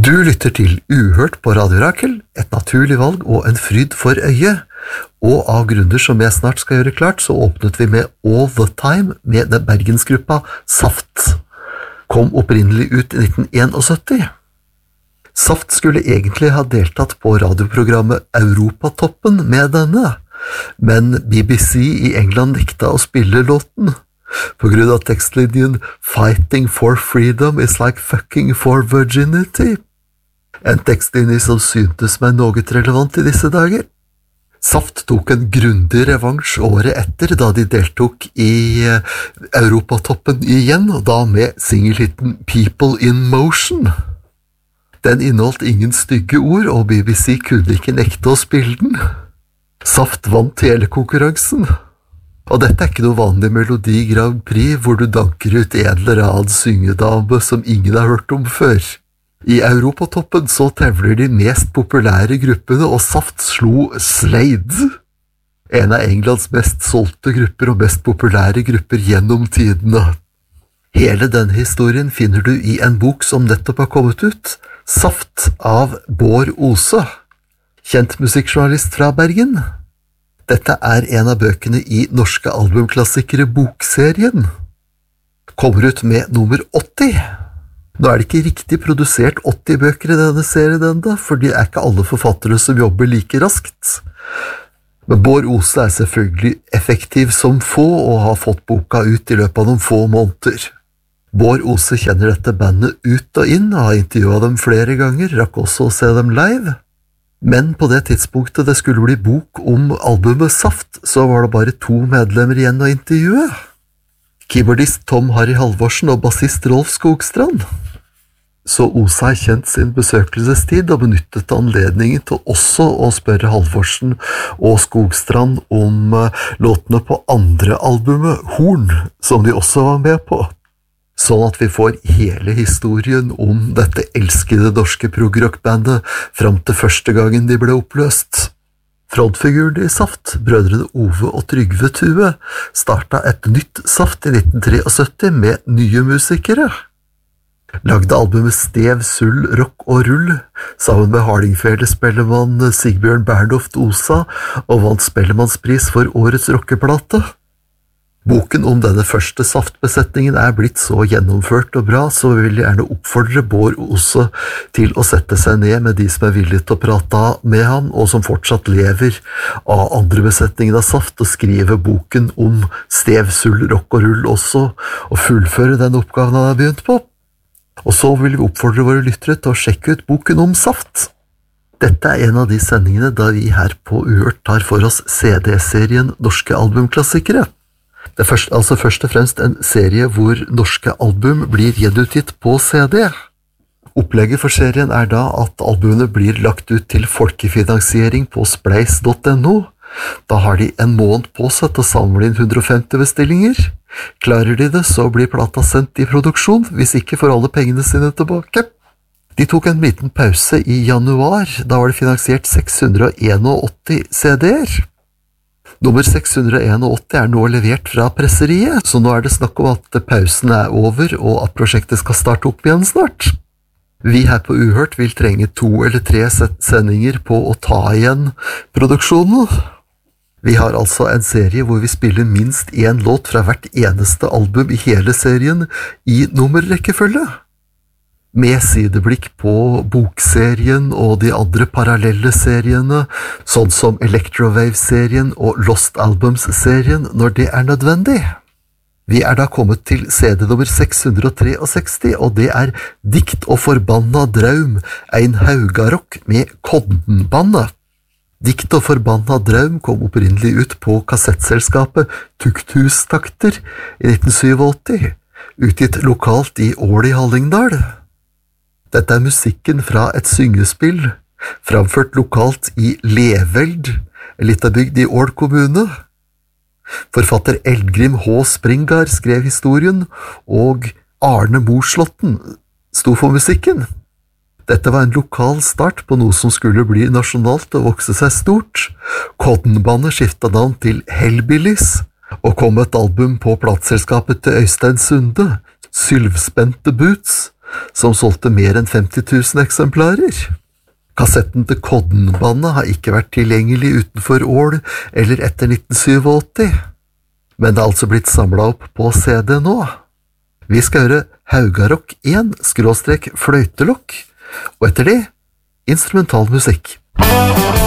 Du lytter til Uhørt på Radio Rakel, et naturlig valg og en fryd for øyet. Og av grunner som jeg snart skal gjøre klart, så åpnet vi med All the Time med den bergensgruppa Saft. Kom opprinnelig ut i 1971. Saft skulle egentlig ha deltatt på radioprogrammet Europatoppen med denne, men BBC i England nekta å spille låten. På grunn av tekstlinjen «Fighting for freedom is like fucking for virginity». En tekstlinje som syntes meg noe relevant i disse dager. Saft tok en grundig revansj året etter da de deltok i Europatoppen igjen, og da med singelhitten «People in Motion». Den inneholdt ingen stygge ord, og BBC kunne ikke nekte å spille den. Saft vant hele konkurransen. Og dette ikke noe vanlig Melodi Grand Prix hvor du danker ut en eller annen syngedame som ingen har hørt om før. I Europatoppen så tevler de mest populære gruppene, og Saft slo Slade, en av Englands mest solgte grupper og mest populære grupper gjennom tidene. Hele denne historien finner du i en bok som nettopp har kommet ut, Saft av Bård Ose, kjent musikkjournalist fra Bergen. Dette er en av bøkene i norske albumklassikere bokserien. Kommer ut med nummer 80. Nå er det ikke riktig produsert 80 bøker i denne serien enda, for det er ikke alle forfattere som jobber like raskt. Men Bård Ose er selvfølgelig effektiv som få og har fått boka ut i løpet av noen få måneder. Bård Ose kjenner dette bandet ut og inn, og har intervjuet dem flere ganger, rakk også å se dem live. Men på det tidspunktet det skulle bli bok om albumet Saft, så var det bare 2 medlemmer igjen å intervjue. Keyboardist Tom Harry Halvorsen og bassist Rolf Skogstrand. Så Ose har kjent sin besøkelsestid og benyttet anledningen til også å spørre Halvorsen og Skogstrand om låtene på andre albumet, Horn, som de også var med på. Sånn at vi får hele historien om dette elskede norske progrockbandet fram til første gangen de ble oppløst. Frontfiguren i Saft, brødrene Ove og Trygve Tue, startet et nytt Saft i 1973 med nye musikere. Lagde albumet Stev, Sull, Rock og Rull, sammen med Hardingfele-spellemann Sigbjørn Bernhoft Osa, og vant Spellemannspris for årets rockeplate. Boken om denne første Saft-besetningen er blitt så gjennomført og bra, så vi vil gjerne oppfordre Bård Ose til å sette seg ned med de som er villige til å prate med ham, og som fortsatt lever av andre besetningen av Saft, og skrive boken om Stev, Sull, Rock og Rull også, og fullføre den oppgaven han har begynt på. Og så vil vi oppfordre våre lyttere til å sjekke ut boken om Saft. Dette er en av de sendingene da vi her på Uhørt tar for oss CD-serien Norske albumklassikere. Det er først og fremst en serie hvor norske album blir gjenutgitt på CD. Opplegget for serien er da at albumene blir lagt ut til folkefinansiering på spleis.no. Da har de en måned på seg til å samle inn 150 bestillinger. Klarer de det, så blir plata sendt i produksjon, hvis ikke får alle pengene sine tilbake. De tok en liten pause i januar, da var det finansiert 681 CD-er. Nummer 681 er nå levert fra presseriet, så nå er det snakk om at pausen er over og at prosjektet skal starte opp igjen snart. Vi her på Uhørt vil trenge 2 eller 3 sendinger på å ta igjen produksjonen. Vi har altså en serie hvor vi spiller minst 1 låt fra hvert eneste album i hele serien i nummerrekkefølge. Med sideblikk på bokserien og de andre parallelle seriene, sånn som Electrovave-serien og Lost Albums-serien når det er nødvendig. Vi er da kommet til CD nummer 663, og det er Dikt og forbanna draum, ein haugarokk med Koddenbandet. Dikt og forbanna draum kom opprinnelig ut på kassettselskapet Tukthustakter i 1987, utgitt lokalt i Ål i Hallingdal. Dette er musikken fra et syngespill, framført lokalt i Leveld, en liten bygd i Ål kommune. Forfatter Eldgrim H. Springar skrev historien, og Arne Moslåtten sto for musikken. Dette var en lokal start på noe som skulle bli nasjonalt og vokse seg stort. Koddenbandet skiftet navn til Hellbillies, og kom et album på plateselskapet til Øystein Sunde, Sylvspente Boots, som solgte mer enn 50 000 eksemplarer. Kassetten til Kodden-bandet har ikke vært tilgjengelig utenfor Ål eller etter 1987, men det er altså blitt samlet opp på CD nå. Vi skal høre Haugarock 1/fløytelokk, og etter det instrumentalmusikk.